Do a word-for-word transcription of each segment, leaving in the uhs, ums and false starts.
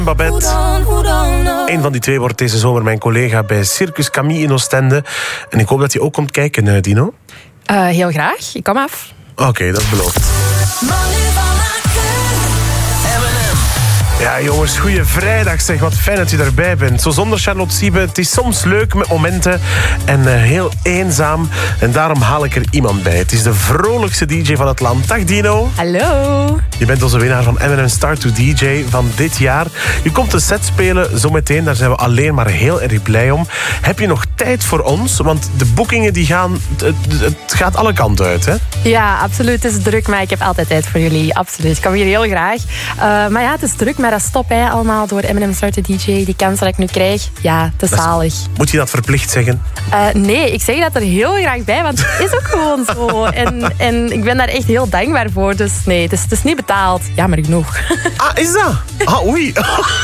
Babette. Een van die twee wordt deze zomer mijn collega bij Circus Camille in Oostende. En ik hoop dat hij ook komt kijken, Dino. Uh, heel graag, ik kom af. Oké, okay, dat is beloofd. Ja, jongens, goeie vrijdag. Zeg, wat fijn dat u erbij bent. Zo zonder Charlotte Siebe. Het is soms leuk met momenten en uh, heel eenzaam. En daarom haal ik er iemand bij. Het is de vrolijkste D J van het land. Dag, Dino. Hallo. Je bent onze winnaar van M en M Star to D J van dit jaar. Je komt een set spelen zometeen. Daar zijn we alleen maar heel erg blij om. Heb je nog tijd voor ons? Want de boekingen die gaan... Het, het gaat alle kanten uit, hè? Ja, absoluut. Het is druk, maar ik heb altijd tijd voor jullie. Absoluut. Ik kom hier heel graag. Uh, maar ja, het is druk, maar dat stopt hè, allemaal door M en M Star to D J. Die kans dat ik nu krijg, ja, te zalig. Moet je dat verplicht zeggen? Uh, nee, ik zeg dat er heel graag bij, want het is ook gewoon zo. En, en ik ben daar echt heel dankbaar voor. Dus nee, het is, het is niet betaald. Jammer genoeg. Ah, is dat? Ah, oei.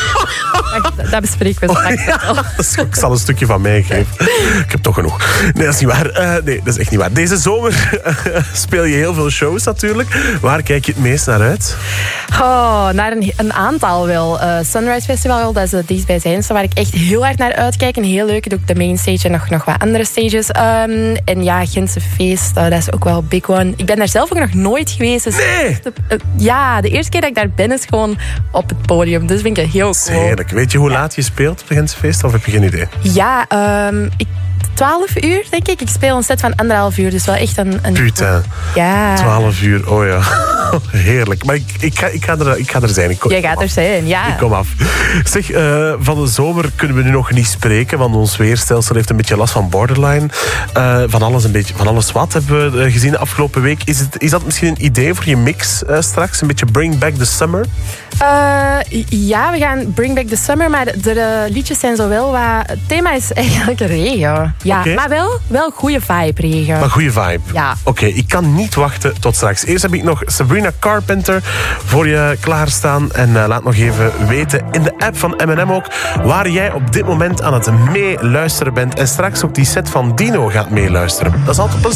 Wacht, dat bespreken we straks. Oh, ja, ik zal een stukje van mij geven. Ik heb toch genoeg. Nee, dat is niet waar. Uh, nee, dat is echt niet waar. Deze zomer speel je heel veel shows natuurlijk. Waar kijk je het meest naar uit? Oh, naar een, een aantal wel. Uh, Sunrise Festival, dat is het dichtstbijzijnste waar ik echt heel hard naar uitkijk. En heel leuk. Ik doe ook de main stage en nog, nog wat andere stages. Um, en ja, Gentse Feest, uh, dat is ook wel een big one. Ik ben daar zelf ook nog nooit geweest. Dus nee! De, uh, ja, de eerste keer dat ik daar ben is gewoon op het podium. Dus vind ik heel cool. Heerlijk. Weet je hoe laat je speelt op de Gentse Feest? Of heb je geen idee? Ja, um, ik... twaalf uur, denk ik. Ik speel een set van anderhalf uur, dus wel echt een... een... Putain. Ja. twaalf uur, oh ja. Heerlijk. Maar ik, ik, ga, ik, ga, er, ik ga er zijn. Ik kom, Jij gaat er zijn, ja. Ik kom af. Zeg, uh, van de zomer kunnen we nu nog niet spreken, want ons weerstelsel heeft een beetje last van borderline. Uh, van, alles een beetje, van alles wat hebben we gezien de afgelopen week. Is, het, is dat misschien een idee voor je mix uh, straks? Een beetje bring back the summer? Uh, ja, we gaan bring back the summer, maar de, de liedjes zijn zo wel wat... Het thema is eigenlijk regen. Ja, okay. Maar wel, wel goede vibe regen. Maar goede vibe? Ja. Oké, okay, ik kan niet wachten tot straks. Eerst heb ik nog Sabrina Carpenter voor je klaarstaan. En uh, laat nog even weten in de app van M en M ook waar jij op dit moment aan het meeluisteren bent. En straks ook die set van Dino gaat meeluisteren. Dat is altijd plezant.